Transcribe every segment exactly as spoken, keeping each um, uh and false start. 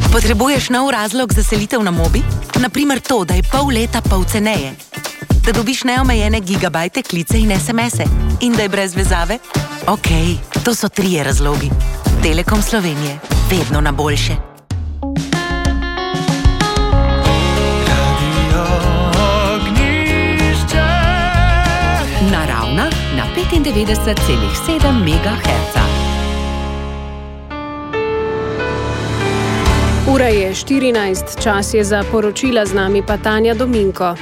Potrebuješ nov razlog za selitev na Mobi? Naprimer to, da je pol leta pol ceneje. Da dobiš neomejene gigabajte, klice in es em ese. In da je brez vezave? Okej, okay, to so trije razlogi. Telekom Slovenije. Vedno na boljše. Naravna na petindevetdeset celih sedem megaherca. Ura je štirinajst, čas je za poročila, z nami pa Tanja Dominko.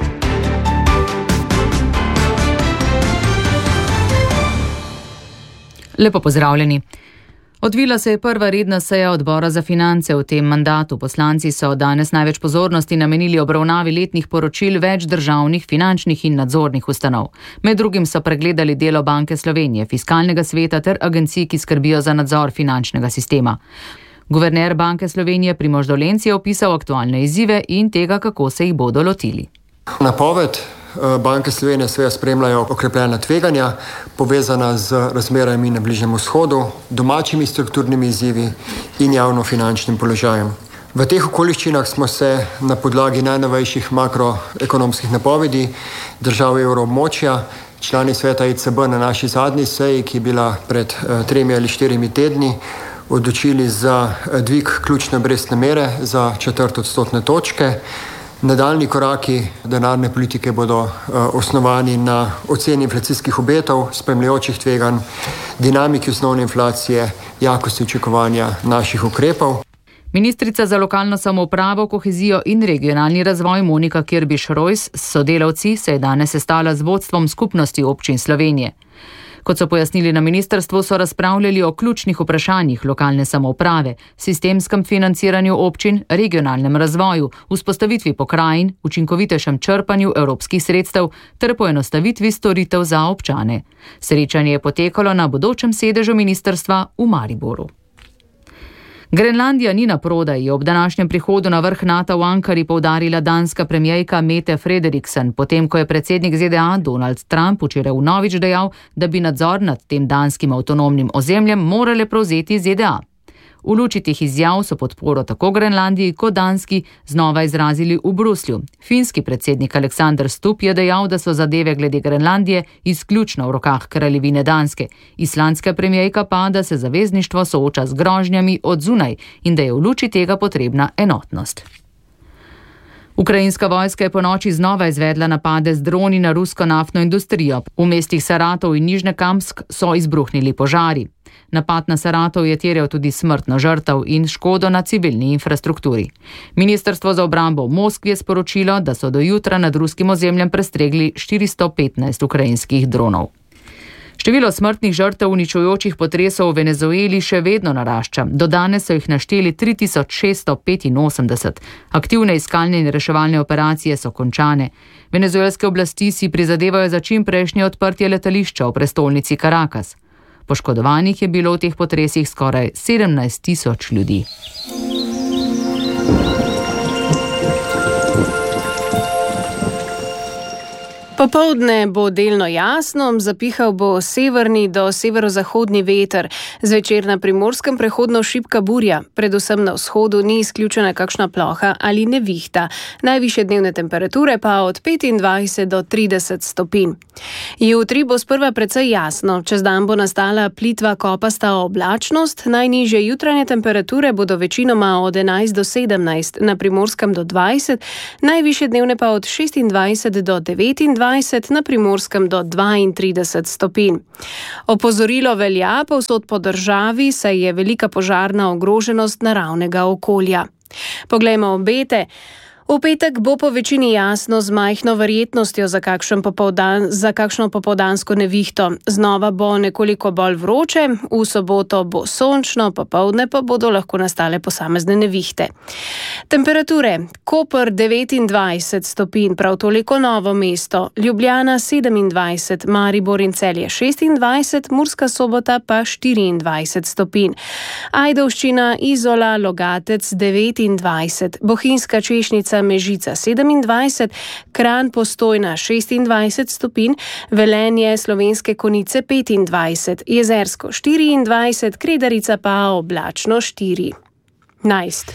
Lepo pozdravljeni. Odvila se je prva redna seja odbora za finance v tem mandatu. Poslanci so danes največ pozornosti namenili obravnavi letnih poročil več državnih, finančnih in nadzornih ustanov. Med drugim so pregledali delo Banke Slovenije, Fiskalnega sveta ter agencij, ki skrbijo za nadzor finančnega sistema. Guverner Banke Slovenije Primož Dolenc je opisal aktualne izzive in tega, kako se jih bodo lotili. Napoved Banke Slovenije seveda spremljajo okrepljena tveganja, povezana z razmerami na Bližnjem vzhodu, domačimi strukturnimi izzivi in javnofinančnim položajem. V teh okoliščinah smo se na podlagi najnovejših makroekonomskih napovedi držav evroobmočja, člani sveta E C B na naši zadnji seji, ki je bila pred tremi ali štirimi tedni, odločili za dvig ključne obrestne mere za četrt odstotne točke. Nadaljni koraki denarne politike bodo uh, osnovani na oceni inflacijskih obetov, spremljajočih tveganj, dinamiki osnovne inflacije, jakosti učinkovanja naših ukrepov. Ministrica za lokalno samoupravo, kohezijo in regionalni razvoj Monika Kirbiš-Rojs s sodelavci se je danes sestala z vodstvom skupnosti občin Slovenije. Kot so pojasnili na ministrstvu, so razpravljali o ključnih vprašanjih lokalne samouprave, sistemskem financiranju občin, regionalnem razvoju, vzpostavitvi pokrajin, učinkovitejšem črpanju evropskih sredstev ter poenostavitvi storitev za občane. Srečanje je potekalo na bodočem sedežu ministrstva v Mariboru. Grenlandija ni na prodaj, je ob današnjem prihodu na vrh NATO v Ankari poudarila danska premijejka Mette Frederiksen, potem ko je predsednik Z D A Donald Trump včeraj vnovič dejal, da bi nadzor nad tem danskim avtonomnim ozemljem morale prevzeti Z D A. V luči teh izjav so podporo tako Grenlandiji kot Danski znova izrazili v Bruslju. Finski predsednik Aleksander Stubb je dejal, da so zadeve glede Grenlandije izključno v rokah kraljevine Danske. Islandska premijejka pa, da se zavezništvo sooča z grožnjami od zunaj in da je v luči tega potrebna enotnost. Ukrajinska vojska je ponoči znova izvedla napade z droni na rusko naftno industrijo. V mestih Saratov in Nižnekamsk so izbruhnili požari. Napad na Saratov je terjal tudi smrtno žrtev in škodo na civilni infrastrukturi. Ministrstvo za obrambo v Moskvi je sporočilo, da so do jutra nad ruskim ozemljem prestregli štiristo petnajst ukrajinskih dronov. Število smrtnih žrtev uničujočih potresov v Venezueli še vedno narašča. Do danes so jih našteli tri tisoč šeststo petinosemdeset. Aktivne iskalne in reševalne operacije so končane. Venezuelske oblasti si prizadevajo za čim prejšnje odprtje letališča v prestolnici Caracas. Poškodovanih je bilo v teh potresih skoraj sedemnajst tisoč ljudi. Popoldne bo delno jasno, zapihal bo severni do severozahodni veter. Zvečer na Primorskem prehodno šibka burja, predvsem na vzhodu ni izključena kakšna ploha ali nevihta. Najvišje dnevne temperature pa od petindvajset do trideset stopinj. Jutri bo sprva precej jasno, čez dan bo nastala plitva kopasta oblačnost, najnižje jutranje temperature bodo večinoma od enajst do sedemnajst, na Primorskem do dvajset, najvišje dnevne pa od šestindvajset do devetindvajset, na Primorskem do dvaintrideset stopinj. Opozorilo velja povsod po državi, saj je velika požarna ogroženost naravnega okolja. Poglejmo obete. V petek bo po večini jasno z majhno verjetnostjo za, popoldan, za kakšno popoldansko nevihto. Znova bo nekoliko bolj vroče, v soboto bo sončno, popoldne pa bodo lahko nastale posamezne nevihte. Temperature: Koper devetindvajset stopinj, prav toliko Novo mesto, Ljubljana sedemindvajset, Maribor in Celje šestindvajset, Murska Sobota pa štiriindvajset stopinj. Ajdovščina, Izola, Logatec devetindvajset, Bohinjska Češnica, Mežica sedemindvajset, Kranj, Postojna šestindvajset stopinj, Velenje, Slovenske Konjice petindvajset, Jezersko štiriindvajset, Kredarica pa oblačno štiri. enajst.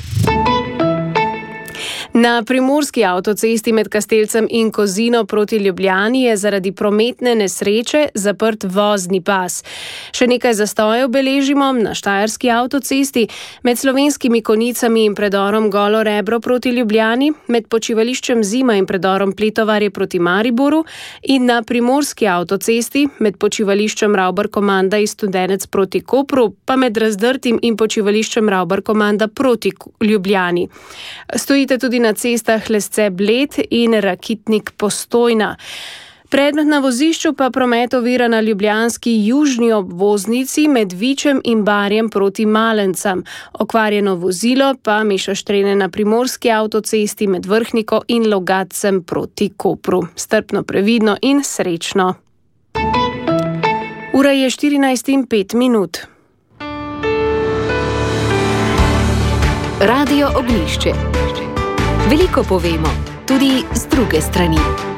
Na primorski avtocesti med Kastelcem in Kozino proti Ljubljani je zaradi prometne nesreče zaprt vozni pas. Še nekaj zastojev beležimo na štajerski avtocesti med Slovenskimi Konicami in predorom Golo Rebro proti Ljubljani, med počivališčem Zima in predorom Pletovarje proti Mariboru in na primorski avtocesti med počivališčem Ravbar Komanda iz Studenec proti Kopru, pa med Razdrtim in počivališčem Ravbar Komanda proti Ljubljani. Stojite tudi na cestah Lesce Bled in Rakitnik Postojna. Predmet na vozišču pa promet ovira na ljubljanski južni obvoznici med Vičem in Barjem proti Malencam. Okvarjeno vozilo pa meša štrene na primorski avtocesti med Vrhniko in Logatcem proti Kopru. Strpno, previdno in srečno. Ura je štirinajst in pet minut. Radio Ognjišče. Veliko povemo, tudi z druge strani.